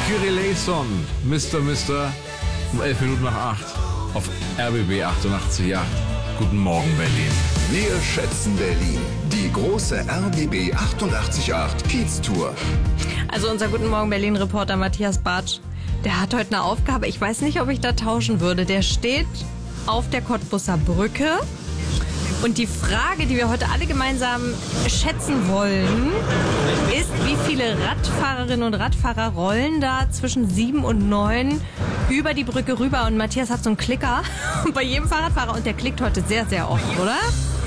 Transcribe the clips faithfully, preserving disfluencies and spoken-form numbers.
Kyrie Mister Mister um elf Minuten nach acht auf R B B achtundachtzig Komma acht. Guten Morgen, Berlin. Wir schätzen Berlin. Die große R B B achtundachtzig Komma acht Kiez-Tour. Also unser Guten Morgen Berlin-Reporter Matthias Bartsch, der hat heute eine Aufgabe. Ich weiß nicht, ob ich da tauschen würde. Der steht auf der Cottbusser Brücke. Und die Frage, die wir heute alle gemeinsam schätzen wollen, ist, wie viele Radfahrerinnen und Radfahrer rollen da zwischen sieben und neun über die Brücke rüber. Und Matthias hat so einen Klicker bei jedem Fahrradfahrer und der klickt heute sehr, sehr oft, oder?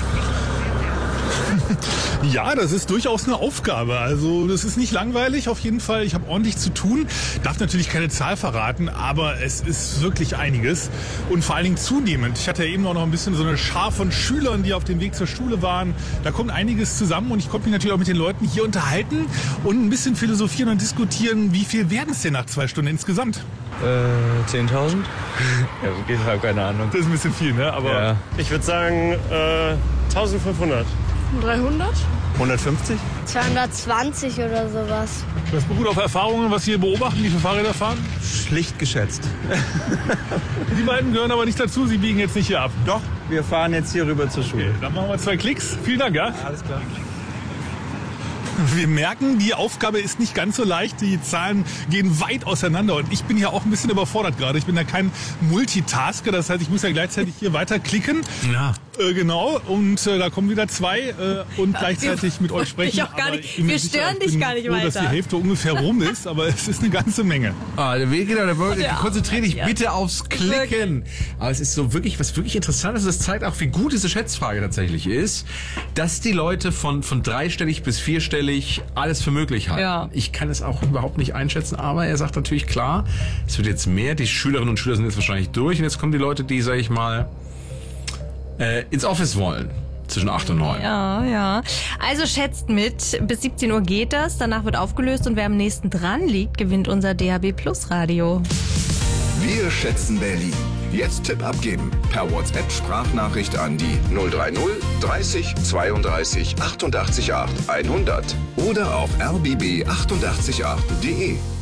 Ja, das ist durchaus eine Aufgabe. Also das ist nicht langweilig, auf jeden Fall. Ich habe ordentlich zu tun. Darf natürlich keine Zahl verraten, aber es ist wirklich einiges. Und vor allen Dingen zunehmend. Ich hatte ja eben auch noch ein bisschen so eine Schar von Schülern, die auf dem Weg zur Schule waren. Da kommt einiges zusammen und ich konnte mich natürlich auch mit den Leuten hier unterhalten und ein bisschen philosophieren und diskutieren, wie viel werden es denn nach zwei Stunden insgesamt? Äh, zehntausend? Ja, auf jeden Fall, keine Ahnung. Das ist ein bisschen viel, ne? Aber ja. Ich würde sagen äh, eintausendfünfhundert. dreihundert? hundertfünfzig? zweihundertzwanzig oder sowas. das beruht auf Erfahrungen, was Sie hier beobachten, wie viele Fahrräder fahren. Schlicht geschätzt. Die beiden gehören aber nicht dazu, Sie biegen jetzt nicht hier ab. Doch, wir fahren jetzt hier rüber zur Schule. Okay, dann machen wir zwei Klicks. Vielen Dank, ja? Alles klar. Wir merken, die Aufgabe ist nicht ganz so leicht. Die Zahlen gehen weit auseinander und ich bin ja auch ein bisschen überfordert gerade. Ich bin ja kein Multitasker, das heißt, ich muss ja gleichzeitig hier weiter klicken. Ja. Äh, genau, und äh, da kommen wieder zwei äh, und gleichzeitig mit euch sprechen. Ich auch gar Aber nicht. ich bin mir Wir sicher, stören ich dich bin gar nicht froh, dass weiter. die Hälfte ungefähr rum ist, aber es ist eine ganze Menge. Ah, der Weg, genau, der Wollte, Der konzentrier dich Matthias. bitte aufs Klicken. Aber es ist so wirklich, was wirklich interessant ist, das zeigt auch, wie gut diese Schätzfrage tatsächlich ist, dass die Leute von, von dreistellig bis vierstellig alles für möglich halten. Ja. Ich kann es auch überhaupt nicht einschätzen, aber er sagt natürlich klar, es wird jetzt mehr, die Schülerinnen und Schüler sind jetzt wahrscheinlich durch und jetzt kommen die Leute, die, sag ich mal, äh, ins Office wollen. Zwischen acht und neun. Ja, ja. Also schätzt mit, bis siebzehn Uhr geht das, danach wird aufgelöst und wer am nächsten dran liegt, gewinnt unser D A B Plus Radio. Wir schätzen Berlin. Jetzt Tipp abgeben. Per WhatsApp-Sprachnachricht an die null drei null dreißig zweiunddreißig achtundachtzig acht hundert oder auf r b b achtundachtzig acht punkt d e.